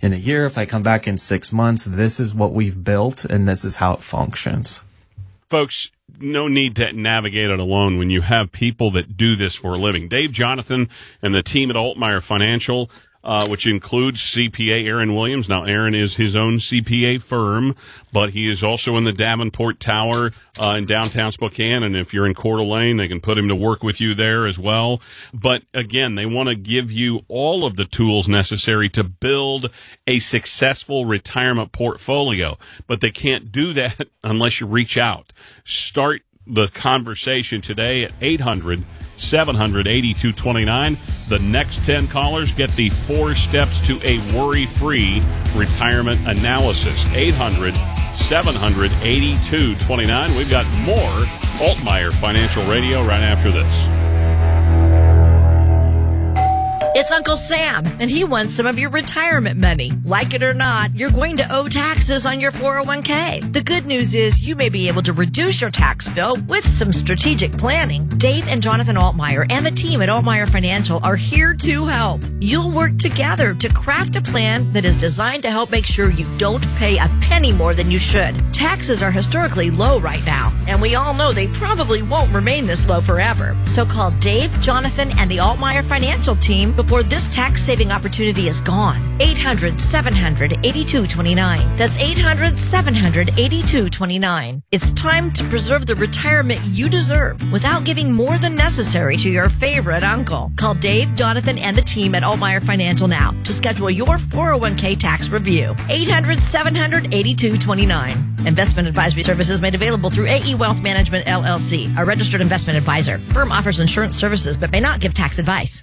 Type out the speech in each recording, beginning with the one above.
in a year, if I come back in 6 months, this is what we've built and this is how it functions. Folks, no need to navigate it alone when you have people that do this for a living. Dave Jonathan and the team at Altmeyer Financial, which includes CPA Aaron Williams. Now, Aaron is his own CPA firm, but he is also in the Davenport Tower in downtown Spokane. And if you're in Coeur d'Alene, they can put him to work with you there as well. But again, they want to give you all of the tools necessary to build a successful retirement portfolio. But they can't do that unless you reach out. Start the conversation today at 800-700-8229. The next 10 callers get the 4 steps to a worry-free retirement analysis. 800-700-8229. We've got more Altmeyer Financial Radio right after this. It's Uncle Sam, and he wants some of your retirement money. Like it or not, you're going to owe taxes on your 401k. The good news is you may be able to reduce your tax bill with some strategic planning. Dave and Jonathan Altmeyer and the team at Altmeyer Financial are here to help. You'll work together to craft a plan that is designed to help make sure you don't pay a penny more than you should. Taxes are historically low right now, and we all know they probably won't remain this low forever. So call Dave, Jonathan, and the Altmeyer Financial team before this tax-saving opportunity is gone. 800-700-8229. That's 800-700-8229. It's time to preserve the retirement you deserve without giving more than necessary to your favorite uncle. Call Dave, Jonathan, and the team at Altmeyer Financial now to schedule your 401k tax review. 800-700-8229. Investment advisory services made available through AE Wealth Management, LLC, a registered investment advisor. Firm offers insurance services but may not give tax advice.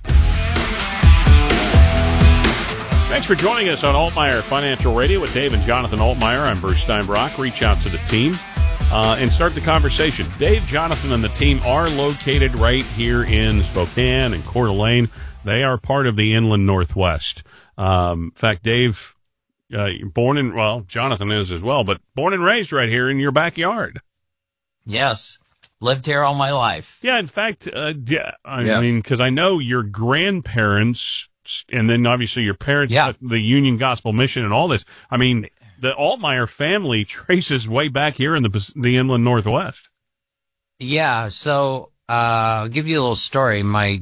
Thanks for joining us on Altmeyer Financial Radio with Dave and Jonathan Altmeyer. I'm Bruce Steinbrock. Reach out to the team and start the conversation. Dave, Jonathan, and the team are located right here in Spokane and Coeur d'Alene. They are part of the Inland Northwest. In fact, Dave, Jonathan is as well, but born and raised right here in your backyard. Yes. Lived here all my life. Yeah, in fact, I mean, because I know your grandparents, and then obviously your parents, the Union Gospel Mission and all this. I mean, the Altmeyer family traces way back here in the Inland Northwest. Yeah, so I'll give you a little story. My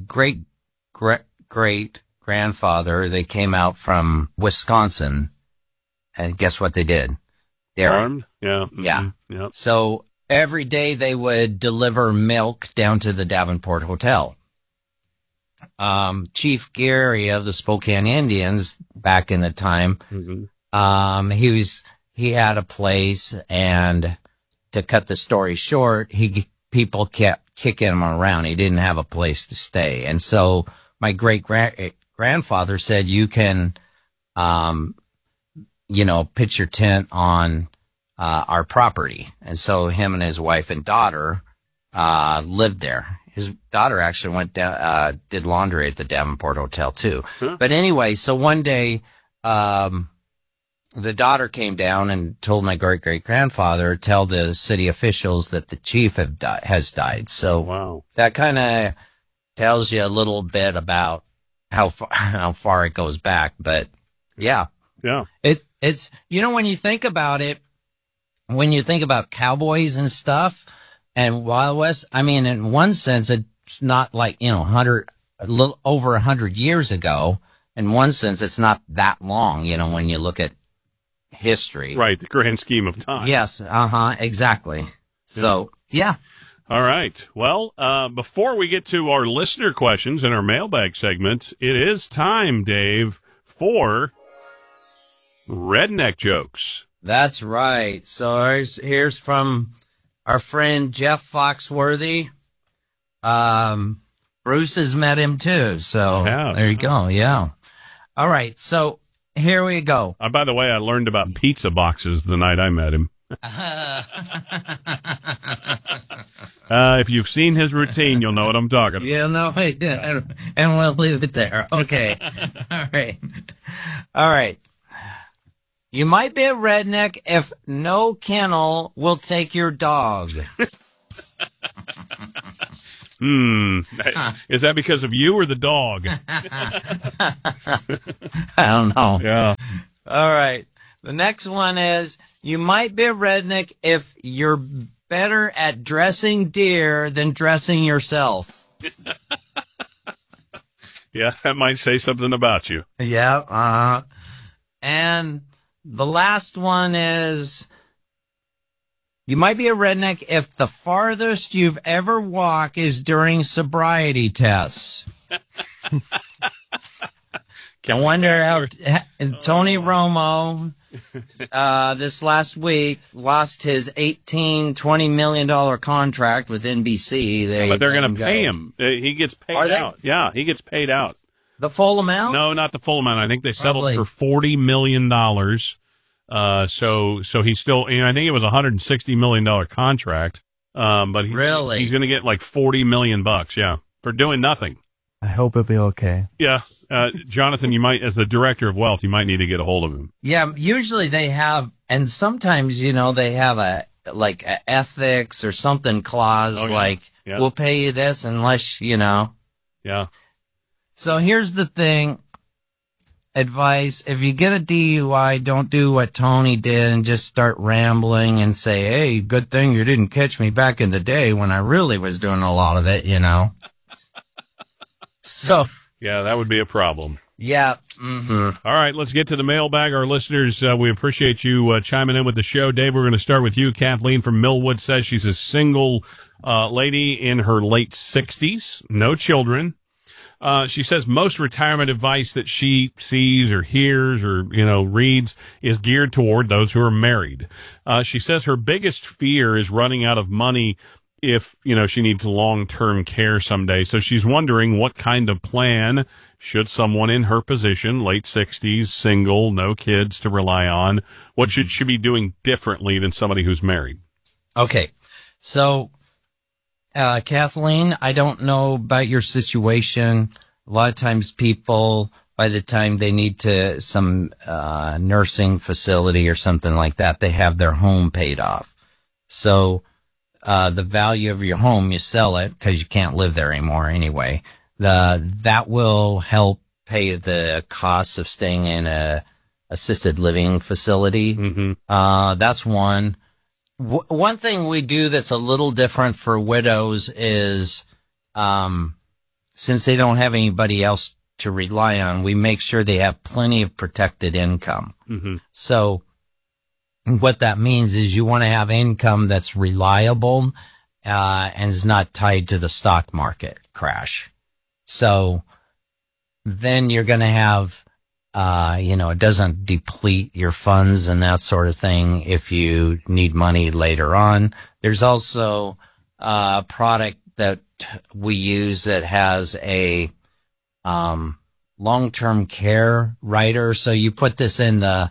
great-great-grandfather, they came out from Wisconsin, and guess what they did? Farmed? Yeah. Yeah. Mm-hmm. Yep. So every day they would deliver milk down to the Davenport Hotel. Chief Gary of the Spokane Indians back in the time, he had a place, and to cut the story short, people kept kicking him around. He didn't have a place to stay. And so my great-grandfather said, you can, pitch your tent on our property. And so him and his wife and daughter lived there. His daughter actually went down, did laundry at the Davenport Hotel too. Huh? But anyway, so one day, the daughter came down and told my great-great-grandfather, tell the city officials that the chief has died. So that kind of tells you a little bit about how far it goes back. But yeah. It's, when you think about it, when you think about cowboys and stuff, and Wild West, I mean, in one sense, it's not like, a little over 100 years ago. In one sense, it's not that long, when you look at history. Right, the grand scheme of time. Yes, exactly. So, yeah. All right. Well, before we get to our listener questions in our mailbag segment, it is time, Dave, for redneck jokes. That's right. So here's from our friend Jeff Foxworthy. Bruce has met him too. So there you go. Yeah. All right. So here we go. By the way, I learned about pizza boxes the night I met him. If you've seen his routine, you'll know what I'm talking about. Yeah, no, and we'll leave it there. Okay. All right. You might be a redneck if no kennel will take your dog. Is that because of you or the dog? I don't know. Yeah. All right. The next one is, you might be a redneck if you're better at dressing deer than dressing yourself. Yeah, that might say something about you. Yeah. And the last one is, you might be a redneck if the farthest you've ever walked is during sobriety tests. I wonder how Tony Romo this last week lost his $20 million contract with NBC. But they're going to pay him. He gets paid out. Yeah, he gets paid out. The full amount? No, not the full amount. I think they settled for $40 million. So he's still, I think it was a $160 million contract. But he's going to get like $40 million, yeah, for doing nothing. I hope it'll be okay. Yeah. Jonathan, you might, as the director of wealth, you might need to get a hold of him. Yeah. Usually they have, and sometimes, they have a ethics or something clause, we'll pay you this unless, Yeah. So here's the thing. Advice: if you get a DUI, don't do what Tony did and just start rambling and say, hey, good thing you didn't catch me back in the day when I really was doing a lot of it, So. Yeah, that would be a problem. Yeah. Mm-hmm. All right, let's get to the mailbag. Our listeners, we appreciate you chiming in with the show. Dave, we're going to start with you. Kathleen from Millwood says she's a single lady in her late 60s, no children. She says most retirement advice that she sees or hears or, reads is geared toward those who are married. She says her biggest fear is running out of money if, she needs long-term care someday. So she's wondering what kind of plan should someone in her position, late 60s, single, no kids to rely on, what should she be doing differently than somebody who's married? Okay. So, Kathleen, I don't know about your situation. A lot of times people, by the time they need to some nursing facility or something like that, they have their home paid off. So the value of your home, you sell it because you can't live there anymore anyway. That will help pay the costs of staying in a assisted living facility. Mm-hmm. That's one. One thing we do that's a little different for widows is, since they don't have anybody else to rely on, we make sure they have plenty of protected income. Mm-hmm. So what that means is you want to have income that's reliable, and is not tied to the stock market crash. So then you're going to have, it doesn't deplete your funds and that sort of thing if you need money later on. There's also a product that we use that has a long-term care rider. So you put this in the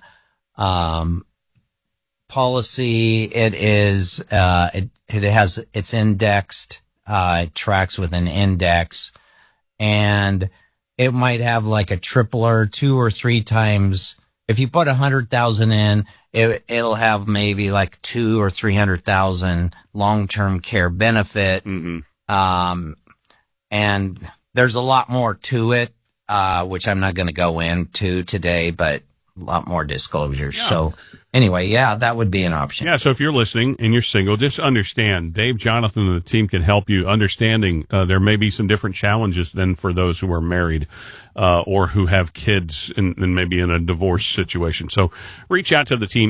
policy. It is it's indexed. It tracks with an index, and it might have like a tripler 2 or 3 times. If you put 100,000 in, it'll have maybe like 200,000 or 300,000 long-term care benefit. Mm-hmm. And there's a lot more to it, which I'm not going to go into today, but a lot more disclosures. Yeah. So anyway, that would be an option. Yeah. So if you're listening and you're single, just understand Dave, Jonathan, and the team can help you understanding, there may be some different challenges than for those who are married, or who have kids and maybe in a divorce situation. So reach out to the team,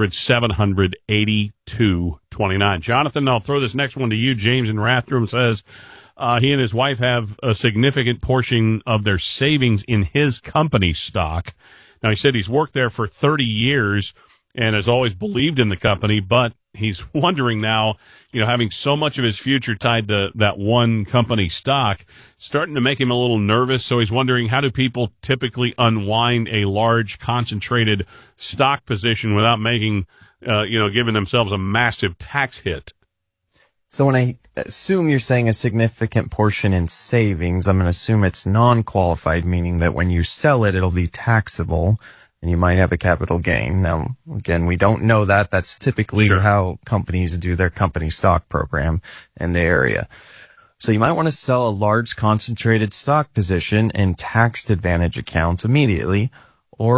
800-700-8229. Jonathan, I'll throw this next one to you. James in Rathdrum says, he and his wife have a significant portion of their savings in his company stock. Now, he said he's worked there for 30 years and has always believed in the company, but he's wondering now, having so much of his future tied to that one company stock, starting to make him a little nervous. So he's wondering, how do people typically unwind a large concentrated stock position without making, giving themselves a massive tax hit? So when I assume you're saying a significant portion in savings, I'm going to assume it's non-qualified, meaning that when you sell it, it'll be taxable and you might have a capital gain. Now, again, we don't know that. That's typically how companies do their company stock program in the area. So you might want to sell a large concentrated stock position in tax advantage accounts immediately, or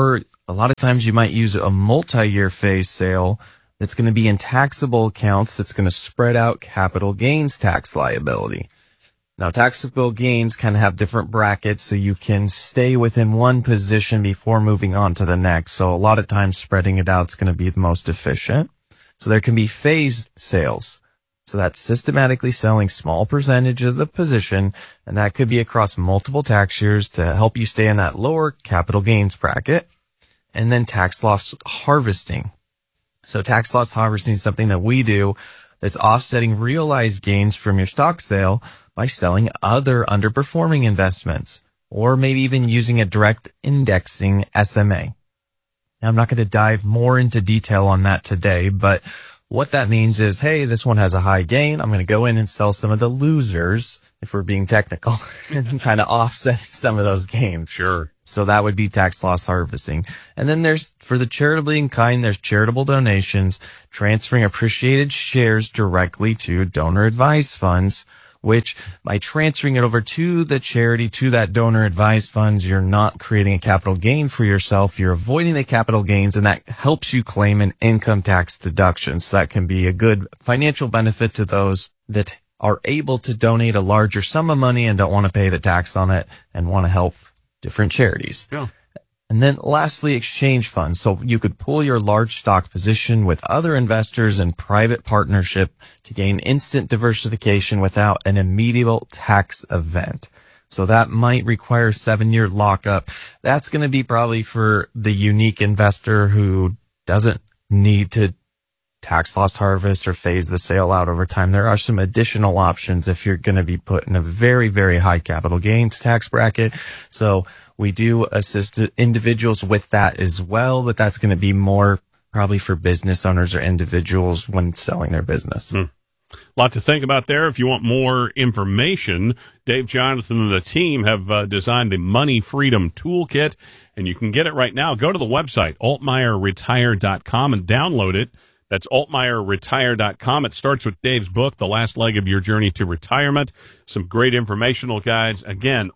a lot of times you might use a multi-year phase sale that's going to be in taxable accounts that's going to spread out capital gains tax liability. Now, taxable gains kind of have different brackets, so you can stay within one position before moving on to the next. So a lot of times spreading it out is going to be the most efficient. So there can be phased sales. So that's systematically selling small percentage of the position, and that could be across multiple tax years to help you stay in that lower capital gains bracket. And then tax loss harvesting. So tax loss harvesting is something that we do that's offsetting realized gains from your stock sale by selling other underperforming investments, or maybe even using a direct indexing SMA. Now, I'm not going to dive more into detail on that today, but what that means is, hey, this one has a high gain. I'm going to go in and sell some of the losers, if we're being technical, and kind of offset some of those gains. Sure. So that would be tax loss harvesting. And then there's, for the charitably in kind, there's charitable donations, transferring appreciated shares directly to donor advised funds, which by transferring it over to the charity, to that donor advised funds, you're not creating a capital gain for yourself. You're avoiding the capital gains, and that helps you claim an income tax deduction. So that can be a good financial benefit to those that are able to donate a larger sum of money and don't want to pay the tax on it and want to help different charities. Yeah. And then lastly, exchange funds. So you could pool your large stock position with other investors in private partnership to gain instant diversification without an immediate tax event. So that might require 7-year lockup. That's going to be probably for the unique investor who doesn't need to tax loss harvest or phase the sale out over time. There are some additional options if you're going to be put in a very, very high capital gains tax bracket. So we do assist individuals with that as well, but that's going to be more probably for business owners or individuals when selling their business. A lot to think about there. If you want more information, Dave Jonathan and the team have designed the Money Freedom Toolkit, and you can get it right now. Go to the website, altmeierretire.com, and download it. That's altmeierretire.com. It starts with Dave's book, The Last Leg of Your Journey to Retirement. Some great informational guides. Again,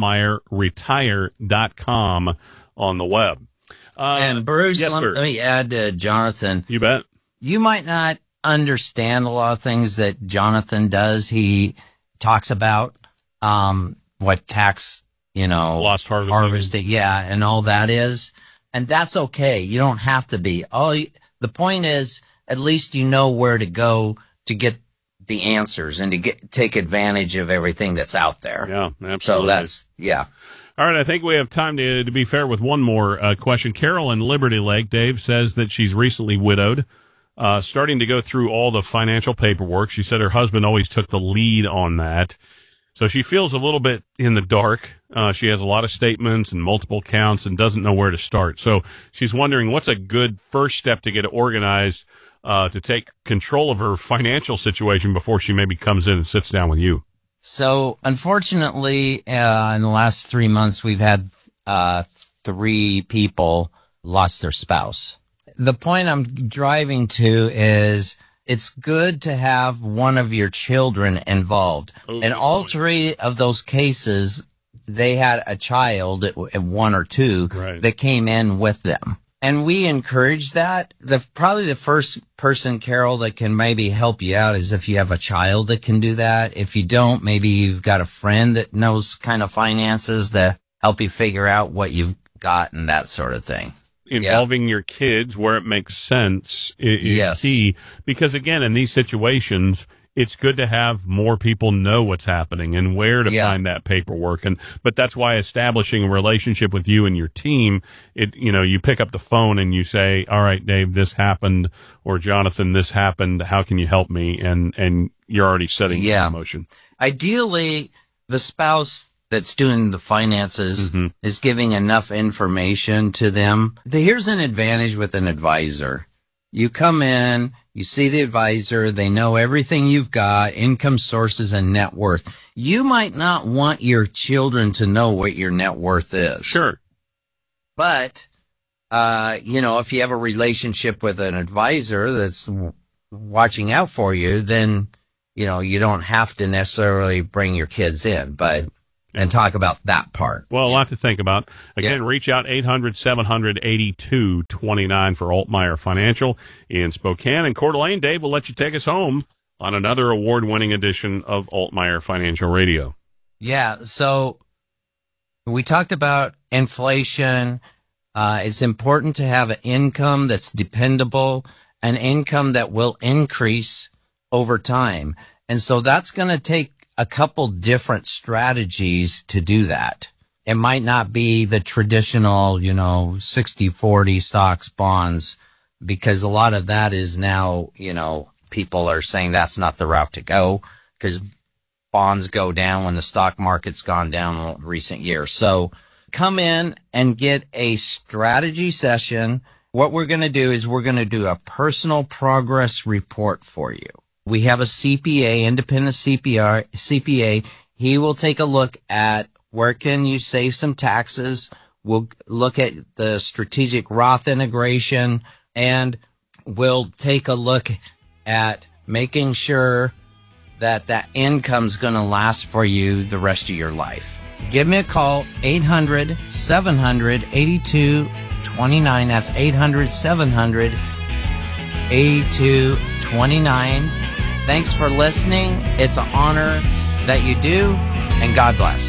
altmeierretire.com on the web. And Bruce, yes, let me add to Jonathan. You bet. You might not understand a lot of things that Jonathan does. He talks about what tax, Lost harvesting. Yeah, and all that is. And that's okay. You don't have to be. The point is, at least you know where to go to get the answers and to take advantage of everything that's out there. Yeah, absolutely. So that's, yeah. All right, I think we have time to be fair with one more question. Carol in Liberty Lake, Dave, says that she's recently widowed, starting to go through all the financial paperwork. She said her husband always took the lead on that. So she feels a little bit in the dark. She has a lot of statements and multiple counts and doesn't know where to start. So she's wondering what's a good first step to get it organized, to take control of her financial situation before she maybe comes in and sits down with you. So unfortunately, in the last 3 months, we've had 3 people lost their spouse. The point I'm driving to is it's good to have one of your children involved. In all 3 of those cases, they had a child, 1 or 2, right, that came in with them. And we encourage that. Probably the first person, Carol, that can maybe help you out is if you have a child that can do that. If you don't, maybe you've got a friend that knows kind of finances that help you figure out what you've got and that sort of thing. Involving your kids where it makes sense is key. Because, again, in these situations, it's good to have more people know what's happening and where to find that paperwork. But that's why establishing a relationship with you and your team, you pick up the phone and you say, all right, Dave, this happened, or Jonathan, this happened. How can you help me? And you're already setting the motion. Ideally, the spouse that's doing the finances is giving enough information to them. Here's an advantage with an advisor. You come in, you see the advisor, they know everything you've got, income sources and net worth. You might not want your children to know what your net worth is. Sure. But, if you have a relationship with an advisor that's watching out for you, then, you don't have to necessarily bring your kids in. But and talk about that part. Well, a lot to think about. Again, reach out 800-700-8229 for Altmeyer Financial in Spokane and Coeur d'Alene. Dave will let you take us home on another award-winning edition of Altmeyer Financial Radio. Yeah, so we talked about inflation. It's important to have an income that's dependable, an income that will increase over time. And so that's going to take a couple different strategies to do that. It might not be the traditional, 60-40 stocks, bonds, because a lot of that is now, people are saying that's not the route to go because bonds go down when the stock market's gone down in recent years. So come in and get a strategy session. What we're going to do is we're going to do a personal progress report for you. We have a CPA, independent CPA. He will take a look at where can you save some taxes. We'll look at the strategic Roth integration, and we'll take a look at making sure that that income's going to last for you the rest of your life. Give me a call, 800-700-8229. That's 800-700-8229. Thanks for listening. It's an honor that you do, and God bless.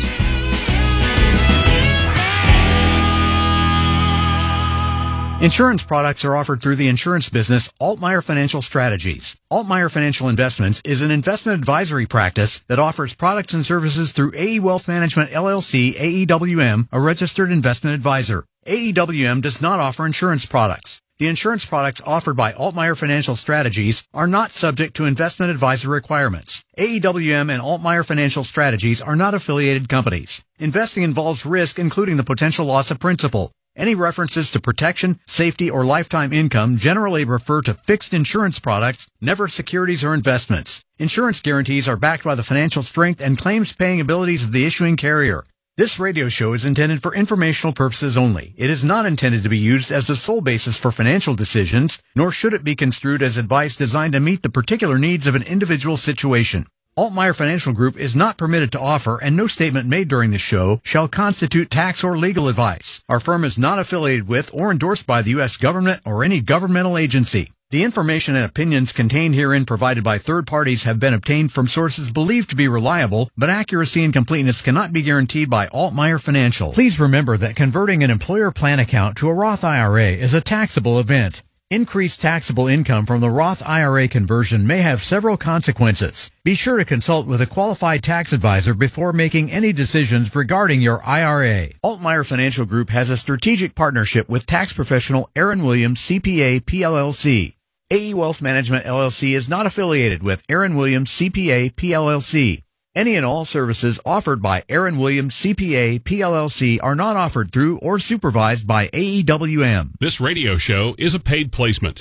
Insurance products are offered through the insurance business Altmeyer Financial Strategies. Altmeyer Financial Investments is an investment advisory practice that offers products and services through AE Wealth Management LLC, AEWM, a registered investment advisor. AEWM does not offer insurance products. The insurance products offered by Altmeyer Financial Strategies are not subject to investment advisor requirements. AEWM and Altmeyer Financial Strategies are not affiliated companies. Investing involves risk, including the potential loss of principal. Any references to protection, safety, or lifetime income generally refer to fixed insurance products, never securities or investments. Insurance guarantees are backed by the financial strength and claims-paying abilities of the issuing carrier. This radio show is intended for informational purposes only. It is not intended to be used as the sole basis for financial decisions, nor should it be construed as advice designed to meet the particular needs of an individual situation. Altmeyer Financial Group is not permitted to offer, and no statement made during the show shall constitute tax or legal advice. Our firm is not affiliated with or endorsed by the U.S. government or any governmental agency. The information and opinions contained herein provided by third parties have been obtained from sources believed to be reliable, but accuracy and completeness cannot be guaranteed by Altmeyer Financial. Please remember that converting an employer plan account to a Roth IRA is a taxable event. Increased taxable income from the Roth IRA conversion may have several consequences. Be sure to consult with a qualified tax advisor before making any decisions regarding your IRA. Altmeyer Financial Group has a strategic partnership with tax professional Aaron Williams, CPA, PLLC. AE Wealth Management LLC is not affiliated with Aaron Williams, CPA, PLLC. Any and all services offered by Aaron Williams, CPA, PLLC are not offered through or supervised by AEWM. This radio show is a paid placement.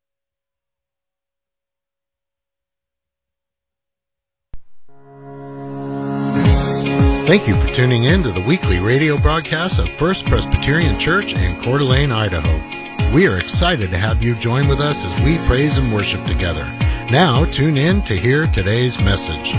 Thank you for tuning in to the weekly radio broadcast of First Presbyterian Church in Coeur d'Alene, Idaho. We are excited to have you join with us as we praise and worship together. Now tune in to hear today's message.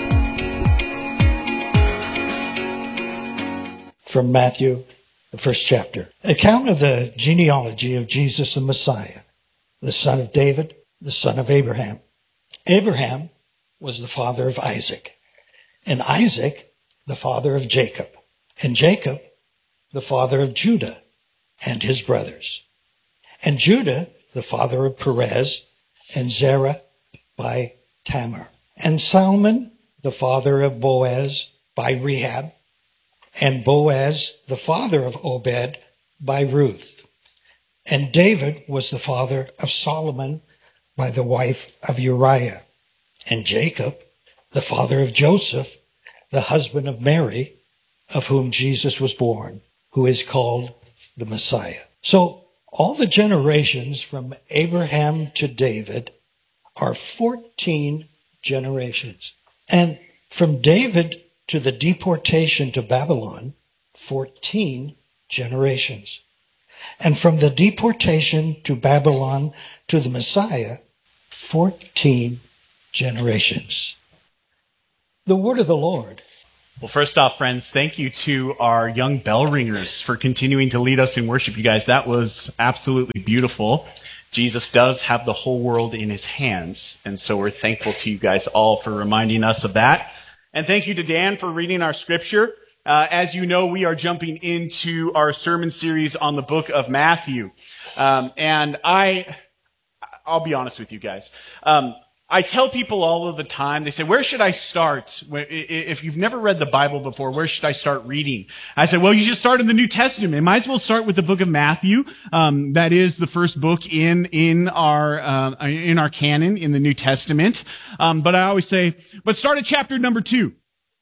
From Matthew, the first chapter. Account of the genealogy of Jesus the Messiah, the son of David, the son of Abraham. Abraham was the father of Isaac, and Isaac the father of Jacob, and Jacob the father of Judah and his brothers, and Judah the father of Perez and Zerah by Tamar, and Salmon the father of Boaz by Rehab, and Boaz, the father of Obed, by Ruth. And David was the father of Solomon by the wife of Uriah. And Jacob, the father of Joseph, the husband of Mary, of whom Jesus was born, who is called the Messiah. So all the generations from Abraham to David are 14 generations. And from David to the deportation to Babylon, 14 generations. And from the deportation to Babylon to the Messiah, 14 generations. The word of the Lord. Well, first off, friends, thank you to our young bell ringers for continuing to lead us in worship. You guys, that was absolutely beautiful. Jesus does have the whole world in his hands, and so we're thankful to you guys all for reminding us of that. And thank you to Dan for reading our scripture. As you know, we are jumping into our sermon series on the book of Matthew. And I'll be honest with you guys. I tell people all of the time, they say, where should I start? If you've never read the Bible before, where should I start reading? I said, well, you should start in the New Testament. You might as well start with the book of Matthew. That is the first book in our canon in the New Testament. But I always say, but start at chapter number 2.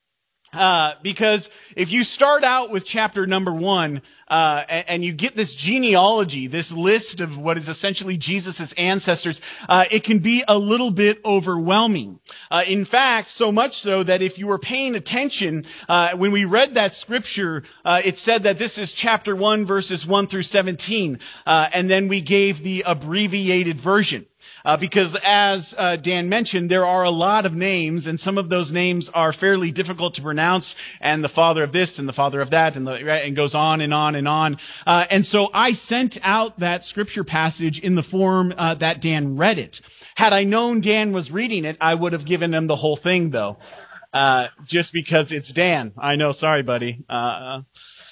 Because if you start out with chapter number 1, and you get this genealogy, this list of what is essentially Jesus' ancestors, it can be a little bit overwhelming. In fact, so much so that if you were paying attention, when we read that scripture, it said that this is chapter 1, verses 1 through 17, and then we gave the abbreviated version. Because as Dan mentioned, there are a lot of names, and some of those names are fairly difficult to pronounce, and the father of this and the father of that, and goes on and on and on. And so I sent out that scripture passage in the form that Dan read it. Had I known Dan was reading it, I would have given him the whole thing, though, just because it's Dan. I know, sorry, buddy. But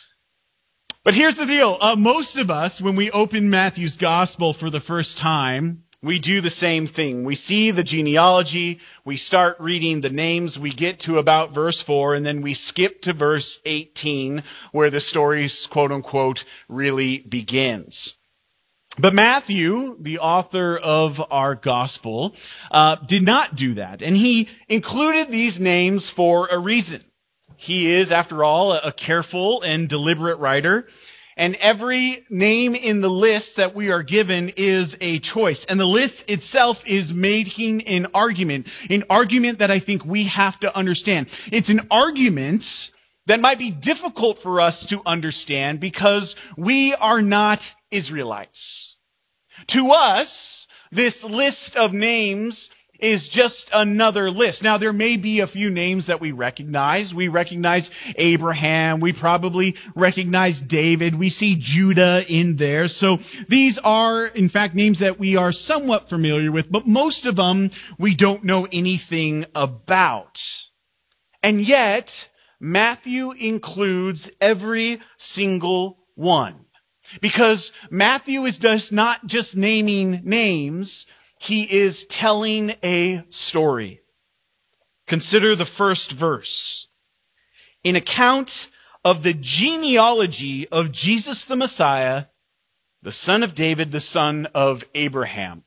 here's the deal. Most of us, when we open Matthew's gospel for the first time, we do the same thing. We see the genealogy, we start reading the names, we get to about verse 4, and then we skip to verse 18, where the story, quote unquote, really begins. But Matthew, the author of our gospel, did not do that, and he included these names for a reason. He is, after all, a careful and deliberate writer. And every name in the list that we are given is a choice. And the list itself is making an argument that I think we have to understand. It's an argument that might be difficult for us to understand because we are not Israelites. To us, this list of names is just another list. Now, there may be a few names that we recognize. We recognize Abraham. We probably recognize David. We see Judah in there. So these are, in fact, names that we are somewhat familiar with, but most of them we don't know anything about. And yet, Matthew includes every single one. Because Matthew is not just naming names, he is telling a story. Consider the first verse. An account of the genealogy of Jesus the Messiah, the son of David, the son of Abraham.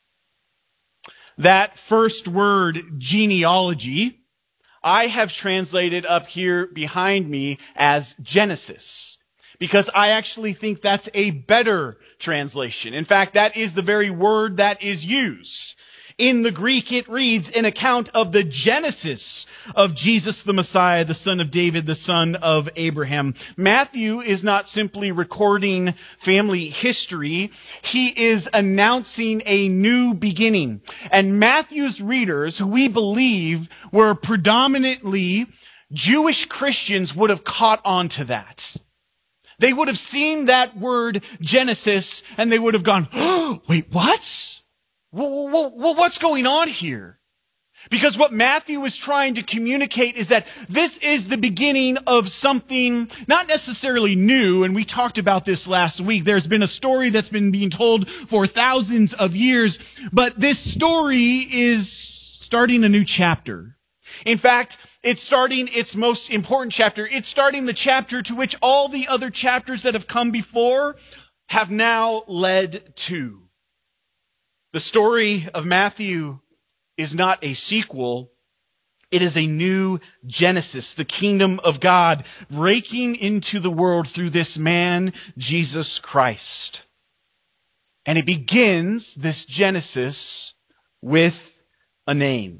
That first word, genealogy, I have translated up here behind me as Genesis, because I actually think that's a better translation. In fact, that is the very word that is used. In the Greek, it reads, an account of the genesis of Jesus the Messiah, the son of David, the son of Abraham. Matthew is not simply recording family history. He is announcing a new beginning. And Matthew's readers, who we believe were predominantly Jewish Christians, would have caught on to that. They would have seen that word Genesis and they would have gone, oh, wait, what? What's going on here? Because what Matthew is trying to communicate is that this is the beginning of something not necessarily new, and we talked about this last week. There's been a story that's been being told for thousands of years, but this story is starting a new chapter. In fact, it's starting its most important chapter. It's starting the chapter to which all the other chapters that have come before have now led to. The story of Matthew is not a sequel. It is a new Genesis, the kingdom of God breaking into the world through this man, Jesus Christ. And it begins, this Genesis, with a name.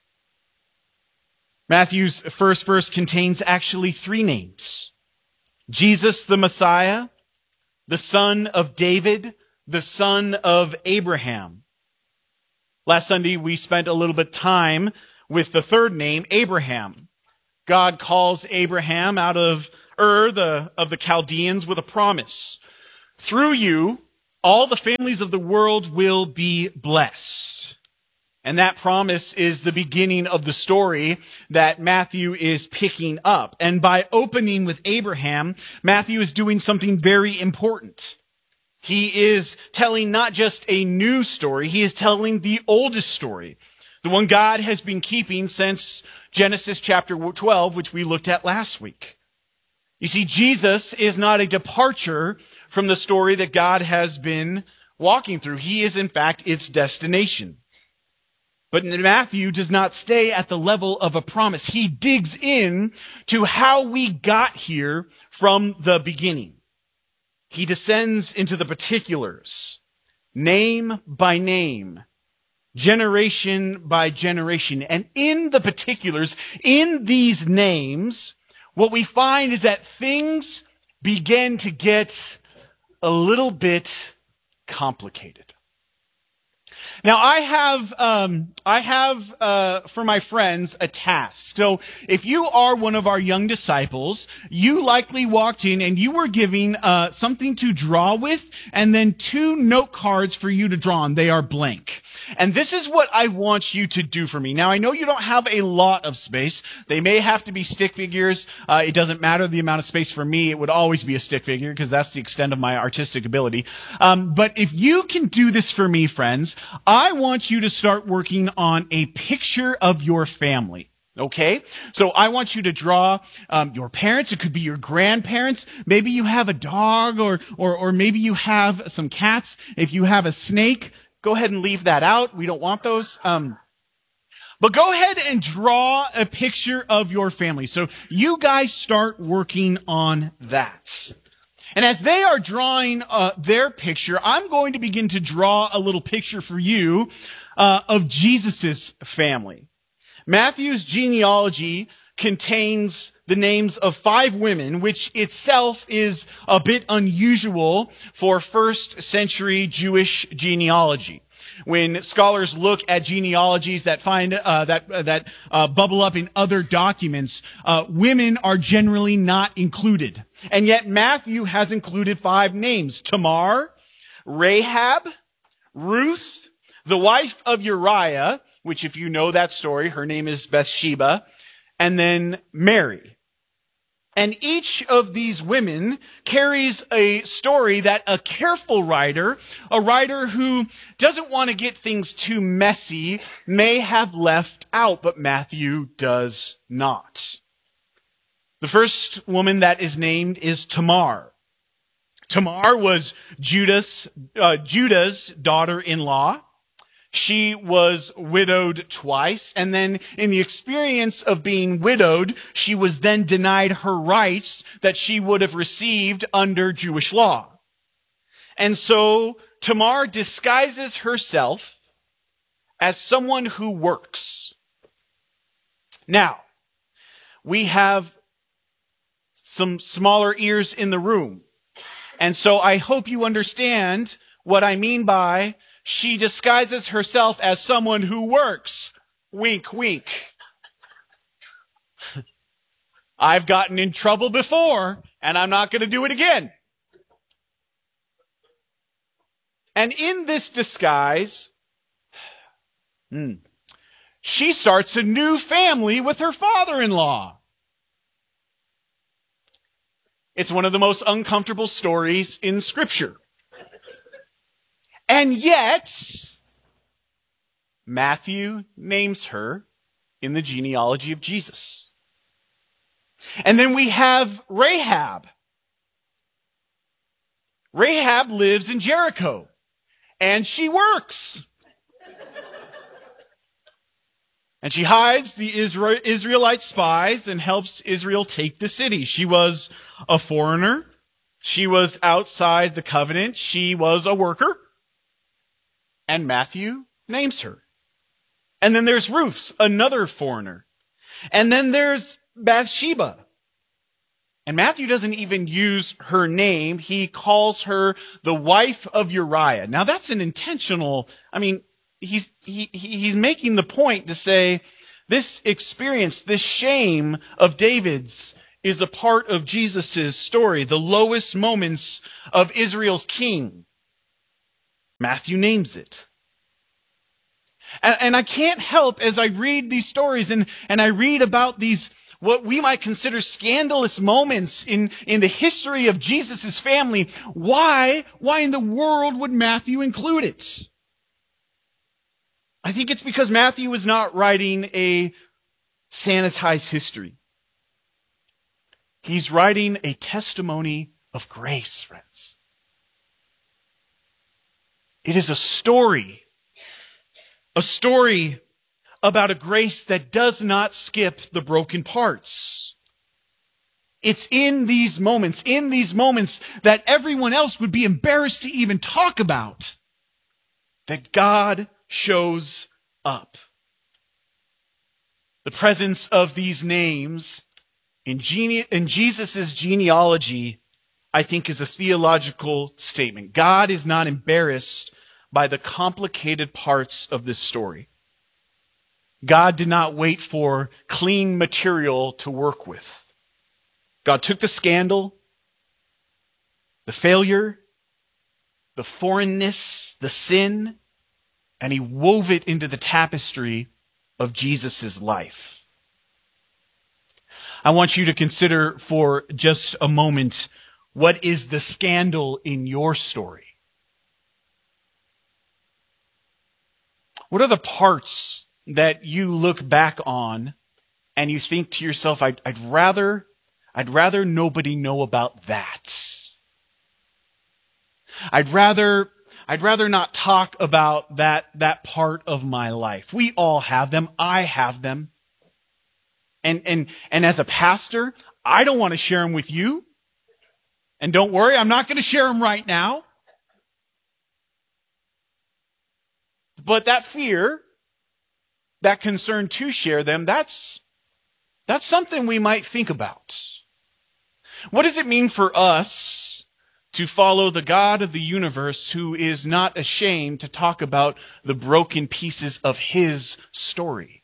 Matthew's first verse contains actually 3 names. Jesus the Messiah, the son of David, the son of Abraham. Last Sunday, we spent a little bit of time with the third name, Abraham. God calls Abraham out of Ur of the Chaldeans with a promise. Through you, all the families of the world will be blessed. And that promise is the beginning of the story that Matthew is picking up. And by opening with Abraham, Matthew is doing something very important. He is telling not just a new story, he is telling the oldest story, the one God has been keeping since Genesis chapter 12, which we looked at last week. You see, Jesus is not a departure from the story that God has been walking through. He is, in fact, its destination. But Matthew does not stay at the level of a promise. He digs in to how we got here from the beginning. He descends into the particulars, name by name, generation by generation. And in the particulars, in these names, what we find is that things begin to get a little bit complicated. Now, I have for my friends a task. So if you are one of our young disciples, you likely walked in and you were giving something to draw with and then 2 note cards for you to draw on. They are blank. And this is what I want you to do for me. Now, I know you don't have a lot of space. They may have to be stick figures. It doesn't matter the amount of space for me. It would always be a stick figure because that's the extent of my artistic ability. But if you can do this for me, friends, I want you to start working on a picture of your family. Okay? So I want you to draw your parents. It could be your grandparents. Maybe you have a dog or maybe you have some cats. If you have a snake, go ahead and leave that out. We don't want those. But go ahead and draw a picture of your family. So you guys start working on that. And as they are drawing their picture, I'm going to begin to draw a little picture for you of Jesus's family. Matthew's genealogy contains the names of 5 women, which itself is a bit unusual for first century Jewish genealogy. When scholars look at genealogies that find that bubble up in other documents, women are generally not included. And yet Matthew has included 5 names: Tamar, Rahab, Ruth, the wife of Uriah, which if you know that story, her name is Bathsheba, and then Mary. And each of these women carries a story that a careful writer, a writer who doesn't want to get things too messy, may have left out, but Matthew does not. The first woman that is named is Tamar. Tamar was Judah's daughter-in-law. She was widowed twice, and then in the experience of being widowed, she was then denied her rights that she would have received under Jewish law. And so Tamar disguises herself as someone who works. Now, we have some smaller ears in the room, and so I hope you understand what I mean by she disguises herself as someone who works. Wink, wink. I've gotten in trouble before, and I'm not going to do it again. And in this disguise, she starts a new family with her father-in-law. It's one of the most uncomfortable stories in Scripture. And yet, Matthew names her in the genealogy of Jesus. And then we have Rahab. Rahab lives in Jericho, and she works. And she hides the Israelite spies and helps Israel take the city. She was a foreigner. She was outside the covenant. She was a worker. And Matthew names her. And then there's Ruth, another foreigner. And then there's Bathsheba. And Matthew doesn't even use her name. He calls her the wife of Uriah. Now that's an intentional, he's making the point to say This experience, this shame of David's, is a part of Jesus' story, the lowest moments of Israel's king. Matthew names it. And I can't help, as I read these stories and I read about these, what we might consider scandalous moments in the history of Jesus' family, why in the world would Matthew include it? I think it's because Matthew was not writing a sanitized history. He's writing a testimony of grace, friends. It is a story about a grace that does not skip the broken parts. It's in these moments that everyone else would be embarrassed to even talk about, that God shows up. The presence of these names in Jesus' genealogy, I think, is a theological statement. God is not embarrassed by the complicated parts of this story. God did not wait for clean material to work with. God took the scandal, the failure, the foreignness, the sin, and he wove it into the tapestry of Jesus' life. I want you to consider for just a moment, what is the scandal in your story? What are the parts that you look back on and you think to yourself, I'd rather nobody know about that. I'd rather not talk about that part of my life. We all have them. I have them. And as a pastor, I don't want to share them with you. And don't worry, I'm not going to share them right now. But that fear, that concern to share them, that's something we might think about. What does it mean for us to follow the God of the universe who is not ashamed to talk about the broken pieces of his story?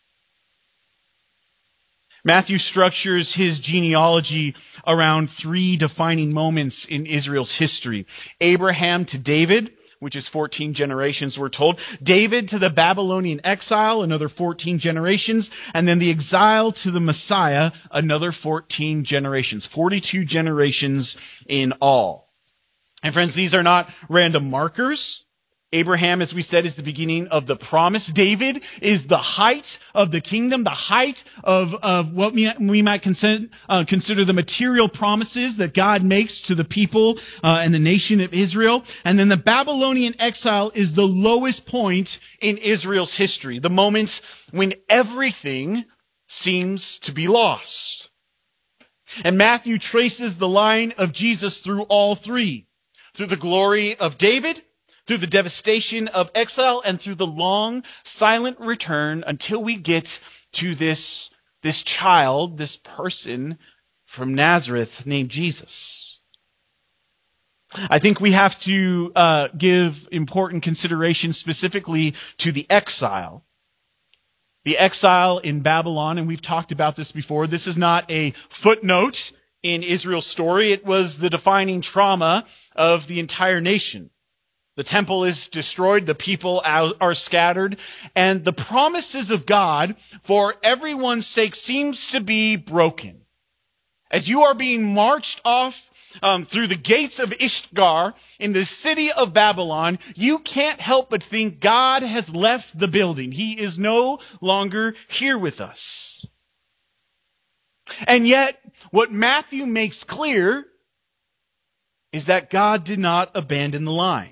Matthew structures his genealogy around three defining moments in Israel's history. Abraham to David, which is 14 generations, we're told. David to the Babylonian exile, another 14 generations. And then the exile to the Messiah, another 14 generations. 42 generations in all. And friends, these are not random markers. Abraham, as we said, is the beginning of the promise. David is the height of the kingdom, the height of what we might consider the material promises that God makes to the people and the nation of Israel. And then the Babylonian exile is the lowest point in Israel's history, the moment when everything seems to be lost. And Matthew traces the line of Jesus through all three, through the glory of David, through the devastation of exile, and through the long, silent return until we get to this child, this person from Nazareth named Jesus. I think we have to give important consideration specifically to the exile. The exile in Babylon, and we've talked about this before. This is not a footnote in Israel's story. It was the defining trauma of the entire nation. The temple is destroyed, the people are scattered, and the promises of God for everyone's sake seems to be broken. As you are being marched off through the gates of Ishtar in the city of Babylon, you can't help but think God has left the building. He is no longer here with us. And yet, what Matthew makes clear is that God did not abandon the line.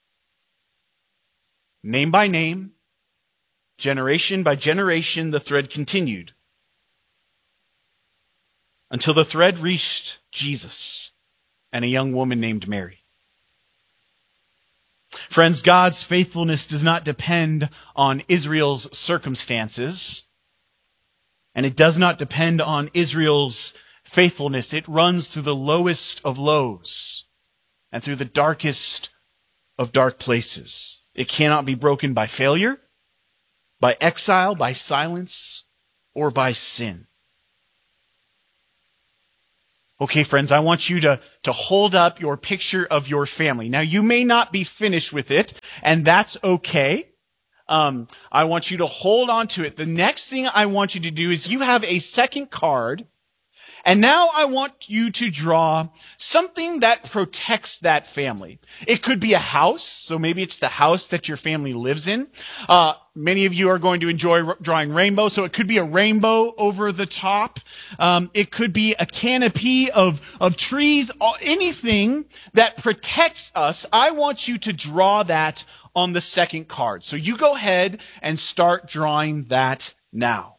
Name by name, generation by generation, the thread continued until the thread reached Jesus and a young woman named Mary. Friends, God's faithfulness does not depend on Israel's circumstances, and it does not depend on Israel's faithfulness. It runs through the lowest of lows and through the darkest of dark places. It cannot be broken by failure. by exile, by silence, or by sin? Okay, friends, I want you to hold up your picture of your family. Now, you may not be finished with it, and that's okay. I want you to hold on to it. The next thing I want you to do is you have a second card, and now I want you to draw something that protects that family. It could be a house, so maybe it's the house that your family lives in. Many of you are going to enjoy drawing rainbow, so it could be a rainbow over the top. It could be a canopy of trees, anything that protects us. I want you to draw that on the second card. So you go ahead and start drawing that now.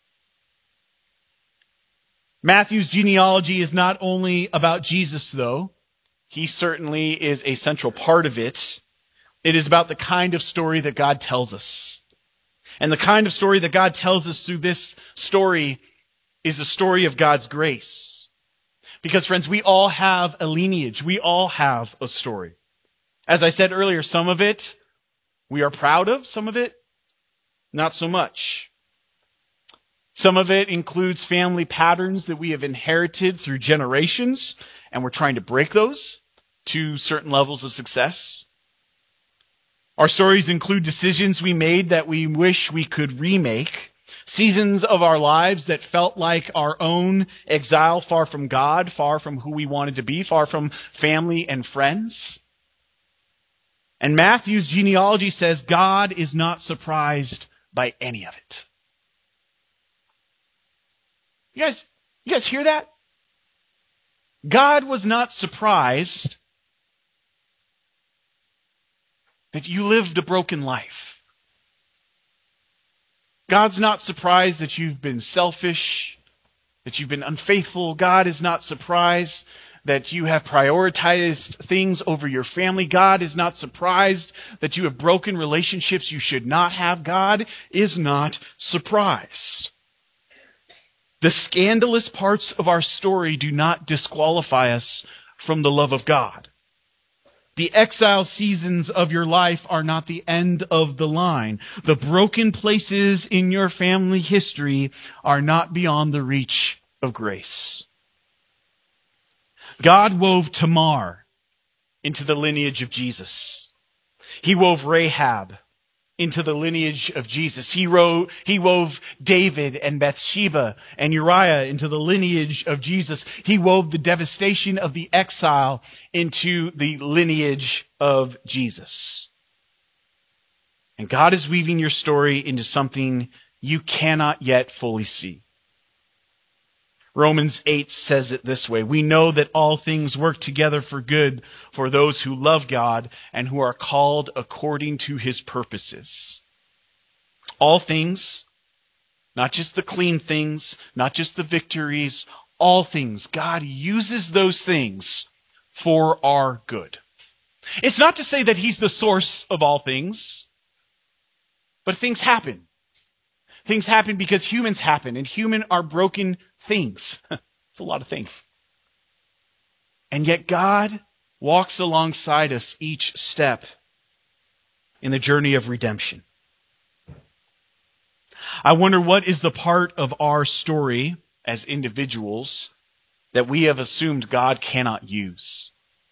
Matthew's genealogy is not only about Jesus, though. He certainly is a central part of it. It is about the kind of story that God tells us. And the kind of story that God tells us through this story is the story of God's grace. Because, friends, we all have a lineage. We all have a story. As I said earlier, some of it we are proud of, some of it not so much. Some of it includes family patterns that we have inherited through generations, and we're trying to break those to certain levels of success. Our stories include decisions we made that we wish we could remake, seasons of our lives that felt like our own exile, far from God, far from who we wanted to be, far from family and friends. And Matthew's genealogy says God is not surprised by any of it. You guys hear that? God was not surprised that you lived a broken life. God's not surprised that you've been selfish, that you've been unfaithful. God is not surprised that you have prioritized things over your family. God is not surprised that you have broken relationships you should not have. God is not surprised. The scandalous parts of our story do not disqualify us from the love of God. The exile seasons of your life are not the end of the line. The broken places in your family history are not beyond the reach of grace. God wove Tamar into the lineage of Jesus. He wove Rahab into the lineage of Jesus. He wove David and Bathsheba and Uriah into the lineage of Jesus. He wove the devastation of the exile into the lineage of Jesus. And God is weaving your story into something you cannot yet fully see. Romans 8 says it this way: we know that all things work together for good for those who love God and who are called according to his purposes. All things, not just the clean things, not just the victories, all things. God uses those things for our good. It's not to say that he's the source of all things, but things happen. Things happen because humans happen, and humans are broken things. It's a lot of things. And yet God walks alongside us each step in the journey of redemption. I wonder what is the part of our story as individuals that we have assumed God cannot use?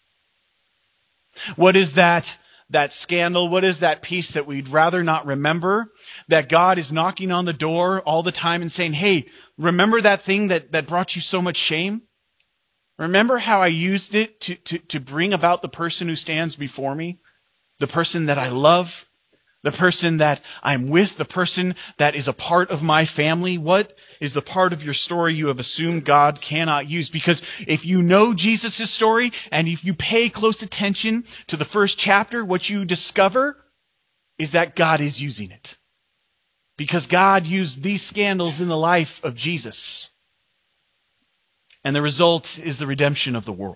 What is that scandal? What is that piece that we'd rather not remember? That God is knocking on the door all the time and saying, hey, remember that thing that brought you so much shame? Remember how I used it to bring about the person who stands before me? The person that I love? The person that I'm with? The person that is a part of my family? What is the part of your story you have assumed God cannot use? Because if you know Jesus' story, and if you pay close attention to the first chapter, what you discover is that God is using it. Because God used these scandals in the life of Jesus. And the result is the redemption of the world.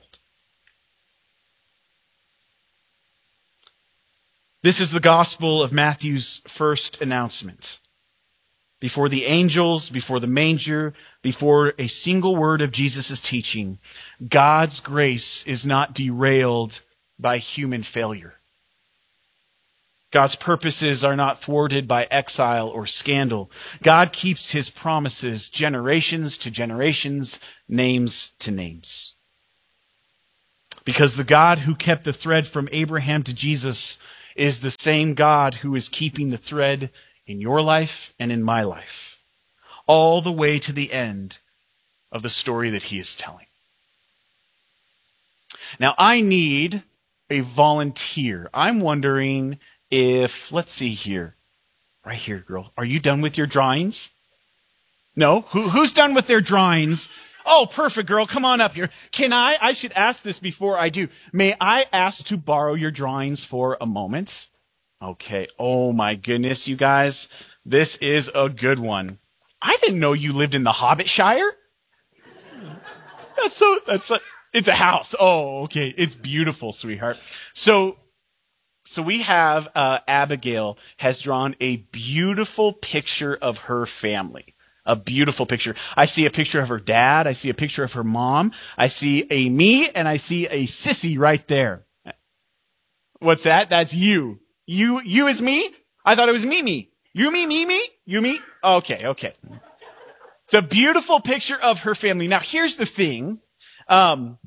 This is the gospel of Matthew's first announcement. Before the angels, before the manger, before a single word of Jesus' teaching, God's grace is not derailed by human failure. God's purposes are not thwarted by exile or scandal. God keeps his promises generations to generations, names to names. Because the God who kept the thread from Abraham to Jesus is the same God who is keeping the thread in your life and in my life, all the way to the end of the story that he is telling. Now, I need a volunteer. I'm wondering if, let's see here. Right here, girl. Are you done with your drawings? No? Who's done with their drawings? Oh, perfect, girl. Come on up here. Can I should ask this before I do. May I ask to borrow your drawings for a moment? Okay. Oh my goodness, you guys. This is a good one. I didn't know you lived in the Hobbitshire. It's a house. Oh, okay. It's beautiful, sweetheart. So we have, Abigail has drawn a beautiful picture of her family. A beautiful picture. I see a picture of her dad. I see a picture of her mom. I see a me and I see a sissy right there. What's that? That's you. You is me? I thought it was me. You me? You me? Okay. It's a beautiful picture of her family. Now here's the thing. All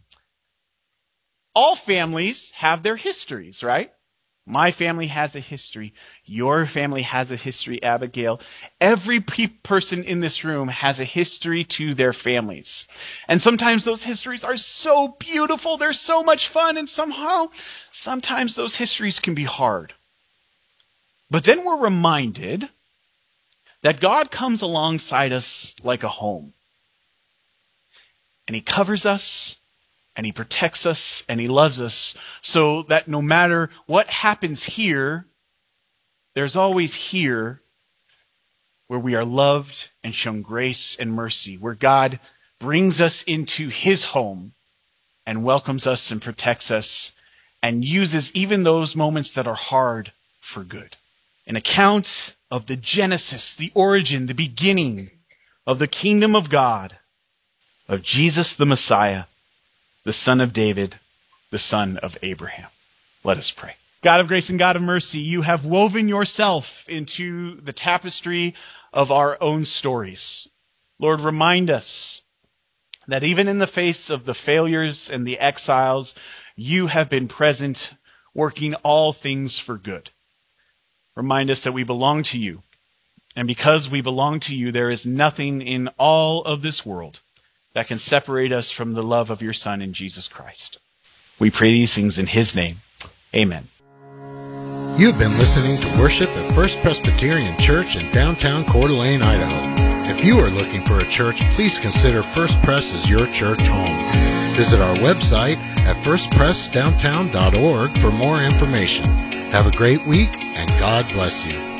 families have their histories, right? My family has a history. Your family has a history, Abigail. Every person in this room has a history to their families. And sometimes those histories are so beautiful. They're so much fun. And sometimes those histories can be hard. But then we're reminded that God comes alongside us like a home. And he covers us. And he protects us and he loves us so that no matter what happens here, there's always here where we are loved and shown grace and mercy, where God brings us into his home and welcomes us and protects us and uses even those moments that are hard for good. An account of the genesis, the origin, the beginning of the kingdom of God, of Jesus the Messiah, the son of David, the son of Abraham. Let us pray. God of grace and God of mercy, you have woven yourself into the tapestry of our own stories. Lord, remind us that even in the face of the failures and the exiles, you have been present, working all things for good. Remind us that we belong to you. And because we belong to you, there is nothing in all of this world that can separate us from the love of your Son in Jesus Christ. We pray these things in his name. Amen. You've been listening to worship at First Presbyterian Church in downtown Coeur d'Alene, Idaho. If you are looking for a church, please consider First Pres as your church home. Visit our website at firstpresdowntown.org for more information. Have a great week, and God bless you.